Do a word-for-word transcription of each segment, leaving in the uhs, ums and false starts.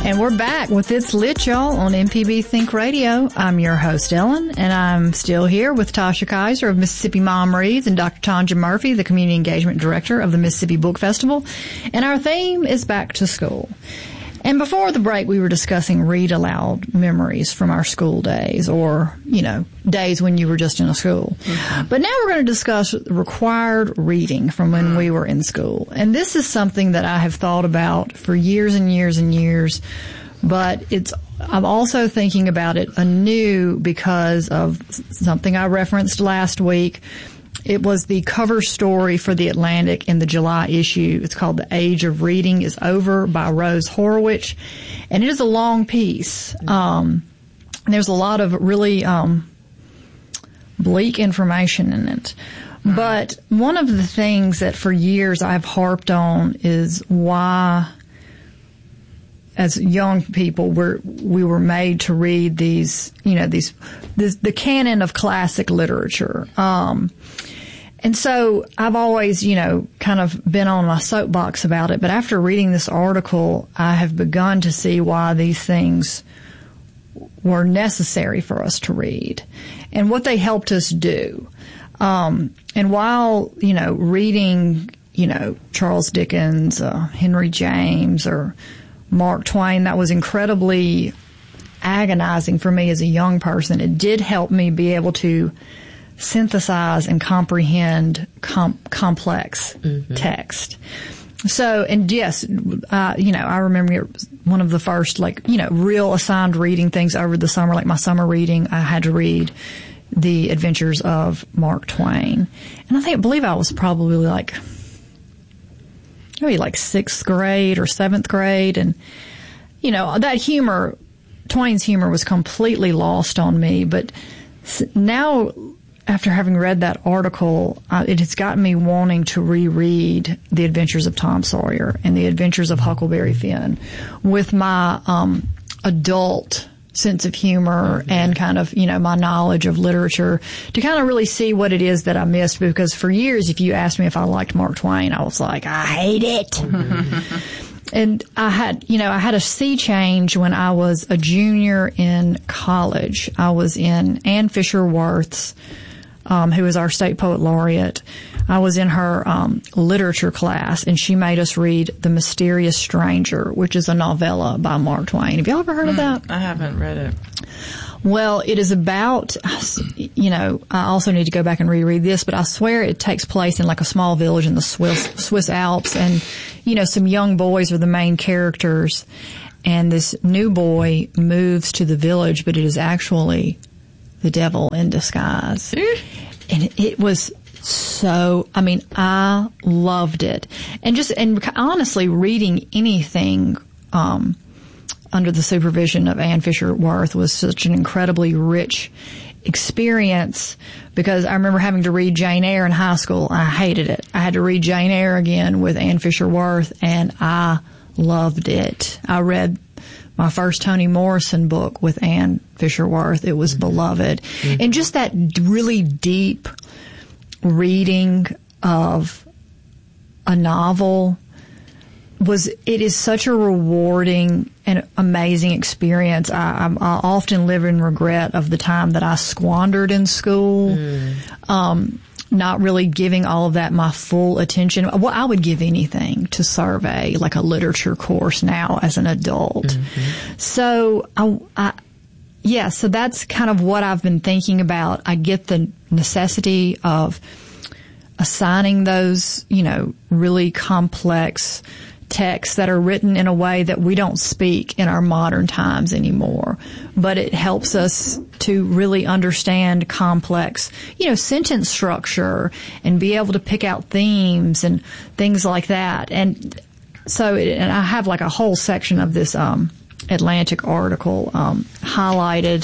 And we're back with It's Lit, y'all, on M P B Think Radio. I'm your host, Ellen, and I'm still here with Tasha Kaiser of Mississippi Mom Reads and Doctor Tanja Murphy, the Community Engagement Director of the Mississippi Book Festival. And our theme is back to school. And before the break, we were discussing read aloud memories from our school days or, you know, days when you were just in a school. Mm-hmm. But now we're going to discuss required reading from when we were in school. And this is something that I have thought about for years and years and years. But it's, I'm also thinking about it anew because of something I referenced last week. It was the cover story for The Atlantic in the July issue. It's called The Age of Reading is Over by Rose Horowitz. And it is a long piece. Um, there's a lot of really um, bleak information in it. But one of the things that for years I've harped on is why, as young people, we're, we were made to read these, you know, these, this, the canon of classic literature. Um, and so I've always, you know, kind of been on my soapbox about it. But after reading this article, I have begun to see why these things were necessary for us to read and what they helped us do. Um, and while, you know, reading, you know, Charles Dickens, uh, Henry James, or Mark Twain, that was incredibly agonizing for me as a young person. It did help me be able to synthesize and comprehend com- complex mm-hmm. text. So, and yes, uh, you know, I remember one of the first, like, you know, real assigned reading things over the summer, like my summer reading, I had to read The Adventures of Mark Twain. And I think, I believe I was probably like, maybe like sixth grade or seventh grade. And, you know, that humor, Twain's humor was completely lost on me. But now, after having read that article, uh, it has gotten me wanting to reread The Adventures of Tom Sawyer and The Adventures of Huckleberry Finn with my um, adult sense of humor mm-hmm. and kind of, you know, my knowledge of literature to kind of really see what it is that I missed. Because for years, if you asked me if I liked Mark Twain, I was like, I hate it. Mm-hmm. And I had, you know, I had a sea change when I was a junior in college. I was in Ann Fisher Worth's, um, who is our state poet laureate. I was in her um, literature class, and she made us read The Mysterious Stranger, which is a novella by Mark Twain. Have y'all ever heard mm, of that? I haven't read it. Well, it is about, you know, I also need to go back and reread this, but I swear it takes place in like a small village in the Swiss, Swiss Alps, and, you know, some young boys are the main characters, and this new boy moves to the village, but it is actually the devil in disguise. And it was so, I mean, I loved it. And just, and honestly, reading anything, um, under the supervision of Ann Fisher Worth was such an incredibly rich experience, because I remember having to read Jane Eyre in high school. I hated it. I had to read Jane Eyre again with Ann Fisher Worth, and I loved it. I read my first Toni Morrison book with Ann Fisher Worth. It was mm-hmm. beloved. Mm-hmm. And just that really deep reading of a novel was, it is such a rewarding and amazing experience. I, I, I often live in regret of the time that I squandered in school, mm. um, not really giving all of that my full attention. Well, I would give anything to serve a, like a literature course now as an adult. Mm-hmm. So I, I, yeah, so that's kind of what I've been thinking about. I get the necessity of assigning those, you know, really complex texts that are written in a way that we don't speak in our modern times anymore. But it helps us to really understand complex, you know, sentence structure and be able to pick out themes and things like that. And so, it, and I have like a whole section of this um, Atlantic article um, highlighted.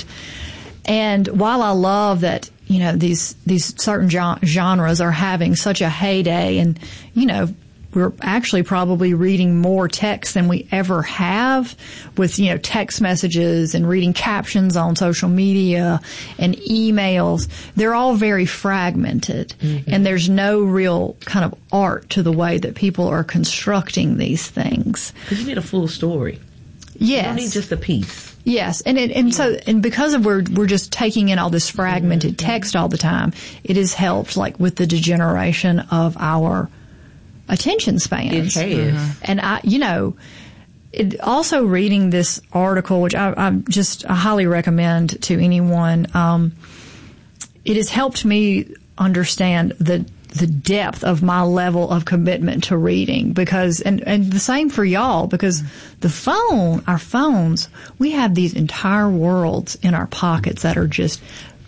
And while I love that, you know, these these certain genres are having such a heyday, and, you know, we're actually probably reading more text than we ever have, with, you know, text messages and reading captions on social media and emails. They're all very fragmented, mm-hmm. and there's no real kind of art to the way that people are constructing these things. Because you need a full story. Yes. You don't need just a piece. Yes, and it, and so and because of we're we're just taking in all this fragmented text all the time, it has helped like with the degeneration of our attention spans. It has, mm-hmm. And I, you know, it, also reading this article, which I, I just I highly recommend to anyone. Um, it has helped me understand the the depth of my level of commitment to reading because, and, and the same for y'all because the phone, our phones, we have these entire worlds in our pockets that are just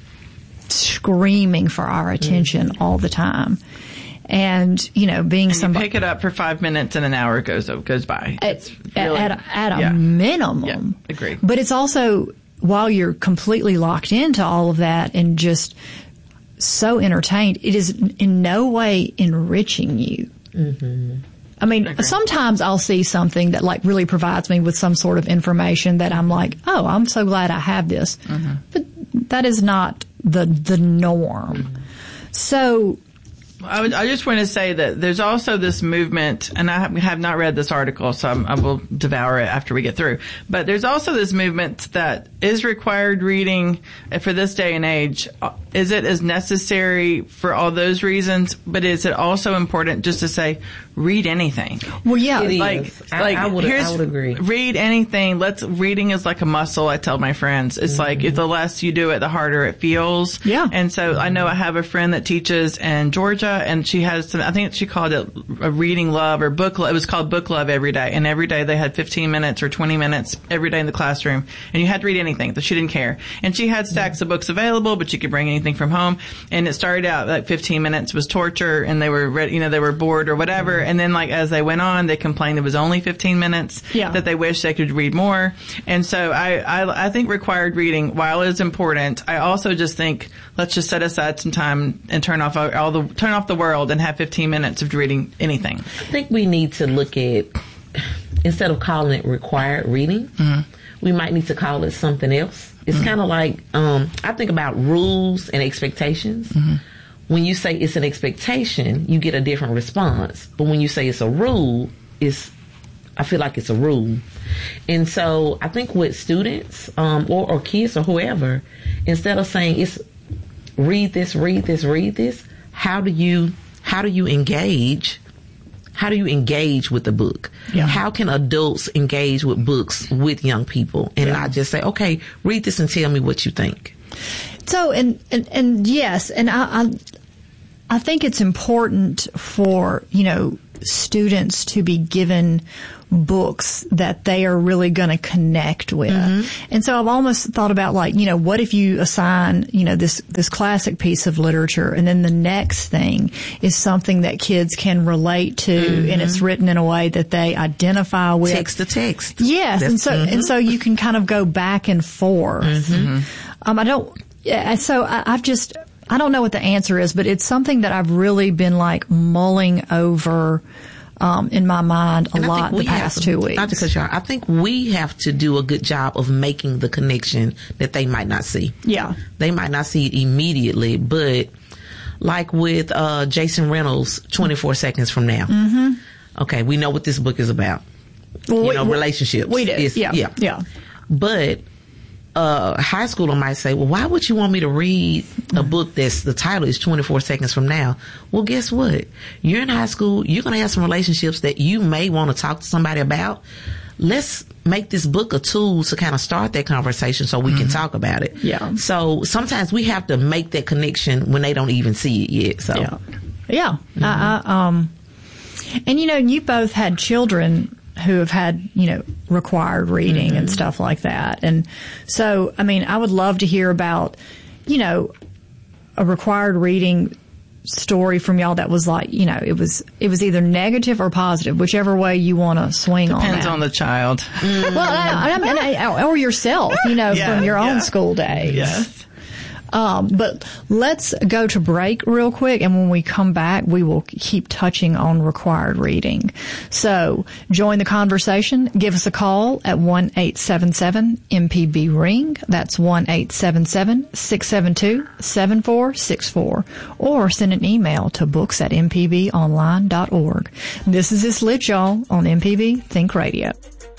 screaming for our attention mm-hmm. all the time. And, you know, being and somebody. You pick it up for five minutes and an hour goes, goes by. At, really, at, a, at yeah. a minimum. Yeah, agree. But it's also, while you're completely locked into all of that and just so entertained, it is in no way enriching you. Mm-hmm. I mean, okay. sometimes I'll see something that like really provides me with some sort of information that I'm like, oh, I'm so glad I have this. Mm-hmm. But that is not the the norm. Mm-hmm. So I, would, I just want to say that there's also this movement, and I have not read this article, so I'm, I will devour it after we get through. But there's also this movement that is required reading for this day and age. Is it as necessary for all those reasons? But is it also important just to say, read anything? Well, yeah, it like, is. I, like I, would, here's, I would agree. Read anything. Let's reading is like a muscle. I tell my friends, it's mm-hmm. like if the less you do it, the harder it feels. Yeah. And so I know I have a friend that teaches in Georgia, and she has some. I think she called it a reading love or book. It was called book love every day, and every day they had fifteen minutes or twenty minutes every day in the classroom, and you had to read anything. That she didn't care, and she had stacks mm-hmm. of books available, but you could bring anything from home. And it started out like fifteen minutes was torture, and they were ready, you know, they were bored or whatever. Mm-hmm. And then like as they went on, they complained it was only fifteen minutes. Yeah. That they wish they could read more. And so I, I I think required reading, while it is important, I also just think let's just set aside some time and turn off all the turn off the world and have fifteen minutes of reading anything. I think we need to look at, instead of calling it required reading, mm-hmm. we might need to call it something else. It's mm-hmm. kind of like, um, I think about rules and expectations. Mm-hmm. When you say it's an expectation, you get a different response. But when you say it's a rule, it's, I feel like it's a rule. And so I think with students, um, or, or kids or whoever, instead of saying it's read this, read this, read this, how do you, how do you engage? How do you engage with the book? Yeah. How can adults engage with books with young people? And yeah. I just say, okay, read this and tell me what you think. So, and, and, and yes, and I, I, I think it's important for, you know, students to be given books that they are really going to connect with. Mm-hmm. And so I've almost thought about like, you know, what if you assign, you know, this, this classic piece of literature and then the next thing is something that kids can relate to mm-hmm. and it's written in a way that they identify with. Text to text. Yes. That's, and so, mm-hmm. and so you can kind of go back and forth. Mm-hmm. Um, I don't, yeah, so I, I've just, I don't know what the answer is, but it's something that I've really been like mulling over Um, in my mind a and lot the past to, two weeks. Not because y'all, I think we have to do a good job of making the connection that they might not see. Yeah. They might not see it immediately, but like with uh, Jason Reynolds, twenty-four Seconds From Now. Mm-hmm. Okay, we know what this book is about. Well, you we, know, relationships. We do. It's, yeah. yeah. Yeah. But Uh, a high schooler might say, well, why would you want me to read a book that's, the title is twenty-four Seconds From Now? Well, guess what? You're in high school. You're going to have some relationships that you may want to talk to somebody about. Let's make this book a tool to kind of start that conversation so we mm-hmm. can talk about it. Yeah. So sometimes we have to make that connection when they don't even see it yet. So. Yeah. Yeah. Mm-hmm. I, I, um, and you know, you both had children who have had, you know, required reading mm-hmm. and stuff like that. And so, I mean, I would love to hear about, you know, a required reading story from y'all that was like, you know, it was, it was either negative or positive, whichever way you want to swing Depends on that. Depends on the child. Mm-hmm. Well, I, I mean, I, or yourself, you know, yeah, from your yeah. own school days. Yes. Um, but let's go to break real quick, and when we come back, we will keep touching on required reading. So join the conversation. Give us a call at one eight seven seven M P B ring. That's one eight seven seven six seven two seven four six four. Or send an email to books at m p b online dot org. This is This Lit, y'all, on M P B Think Radio.